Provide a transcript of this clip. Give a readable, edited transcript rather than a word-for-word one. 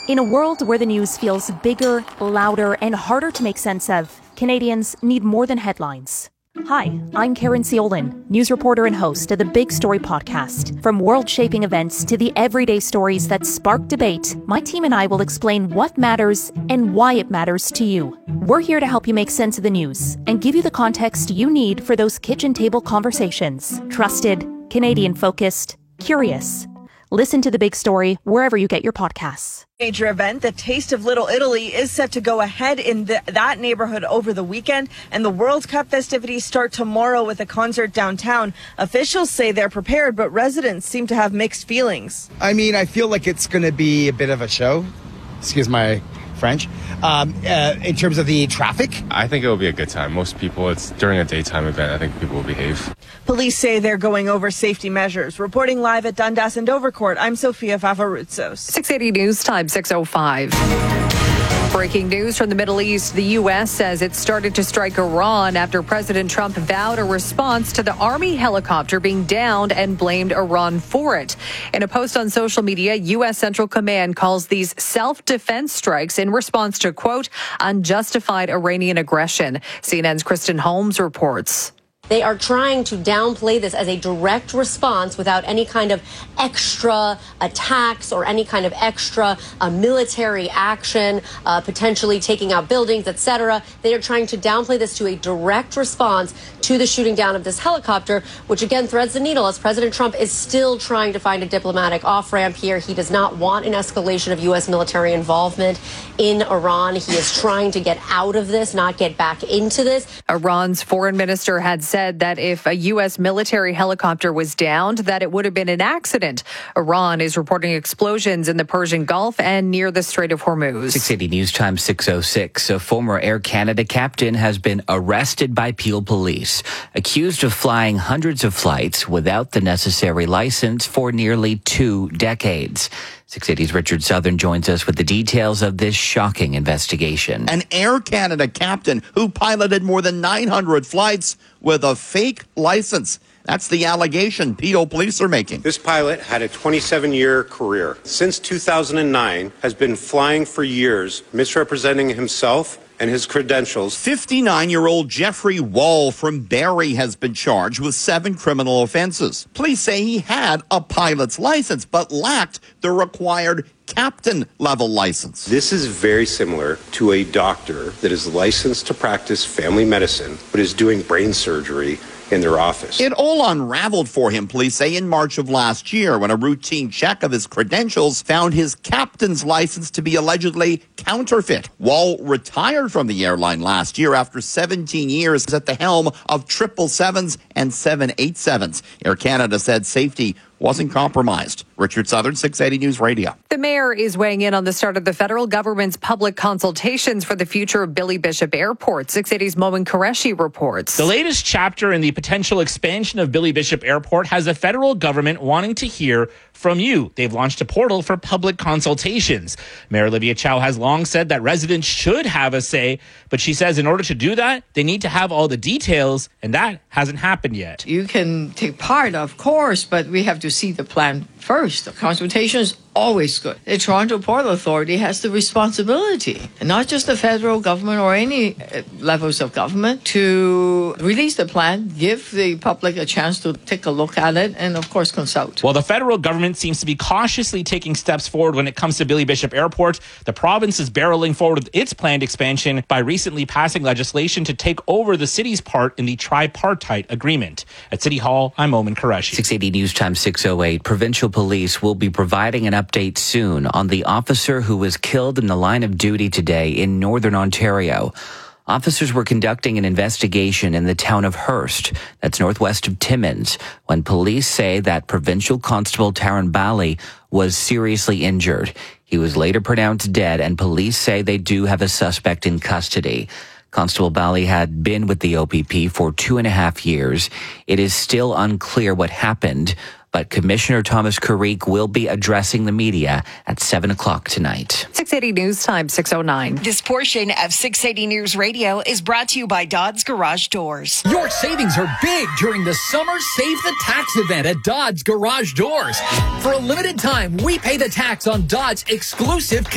In a world where the news feels bigger, louder, and harder to make sense of, Canadians need more than headlines. Hi, I'm Karen Ciolin, news reporter and host of the Big Story podcast. From world-shaping events to the everyday stories that spark debate, my team and I will explain what matters and why it matters to you. We're here to help you make sense of the news and give you the context you need for those kitchen table conversations. Trusted, Canadian-focused, curious. Listen to The Big Story wherever you get your podcasts. Major event, the Taste of Little Italy, is set to go ahead in that neighborhood over the weekend, and the World Cup festivities start tomorrow with a concert downtown. Officials say they're prepared, but residents seem to have mixed feelings. I mean, I feel like it's going to be a bit of a show. Excuse my French. In terms of the traffic, I think it will be a good time. Most people, it's during a daytime event. I think people will behave. Police say they're going over safety measures. Reporting live at Dundas and Dovercourt, I'm Sofia Favaroutsos. 680 News Time, 6:05. Breaking news from the Middle East. The U.S. says it started to strike Iran after President Trump vowed a response to the Army helicopter being downed and blamed Iran for it. In a post on social media, U.S. Central Command calls these self-defense strikes in response to, quote, unjustified Iranian aggression. CNN's Kristen Holmes reports. They are trying to downplay this as a direct response without any kind of extra attacks or any kind of extra military action, potentially taking out buildings, etc. They are trying to downplay this to a direct response to the shooting down of this helicopter, which again threads the needle as President Trump is still trying to find a diplomatic off-ramp here. He does not want an escalation of U.S. military involvement in Iran. He is trying to get out of this, not get back into this. Iran's foreign minister had said that if a U.S. military helicopter was downed, that it would have been an accident. Iran is reporting explosions in the Persian Gulf and near the Strait of Hormuz. 680 News Time, 6:06. A former Air Canada captain has been arrested by Peel Police, accused of flying hundreds of flights without the necessary license for nearly 2 decades. 680's Richard Southern joins us with the details of this shocking investigation. An Air Canada captain who piloted more than 900 flights with a fake license. That's the allegation Peel Police are making. This pilot had a 27-year career. Since 2009, has been flying for years, misrepresenting himself and his credentials. 59-year-old Jeffrey Wall from Barrie has been charged with 7 criminal offenses. Police say he had a pilot's license, but lacked the required captain-level license. This is very similar to a doctor that is licensed to practice family medicine, but is doing brain surgery in their office. It all unraveled for him, police say, in March of last year when a routine check of his credentials found his captain's license to be allegedly counterfeit. Wall retired from the airline last year after 17 years at the helm of 777s and 787s. Air Canada said safety wasn't compromised. Richard Southern, 680 News Radio. The mayor is weighing in on the start of the federal government's public consultations for the future of Billy Bishop Airport. 680's Momin Qureshi reports. The latest chapter in the potential expansion of Billy Bishop Airport has the federal government wanting to hear from you. They've launched a portal for public consultations. Mayor Olivia Chow has long said that residents should have a say, but she says in order to do that, they need to have all the details, and that hasn't happened yet. You can take part, of course, but we have to see the plan first. The consultation is always good. The Toronto Port Authority has the responsibility, and not just the federal government or any levels of government, to release the plan, give the public a chance to take a look at it, and of course consult. While the federal government seems to be cautiously taking steps forward when it comes to Billy Bishop Airport, the province is barreling forward with its planned expansion by recently passing legislation to take over the city's part in the tripartite agreement. At City Hall, I'm Momin Qureshi. 680 News Time, 6:08. Provincial police will be providing an update soon on the officer who was killed in the line of duty today in Northern Ontario. Officers were conducting an investigation in the town of Hearst, that's northwest of Timmins, when police say that Provincial Constable Taran Bali was seriously injured. He was later pronounced dead, and police say they do have a suspect in custody. Constable Bali had been with the OPP for 2.5 years. It is still unclear what happened, but Commissioner Thomas Carrique will be addressing the media at 7 o'clock tonight. 680 News Time, 6:09. This portion of 680 News Radio is brought to you by Dodds Garage Doors. Your savings are big during the Summer Save the Tax event at Dodds Garage Doors. For a limited time, we pay the tax on Dodds exclusive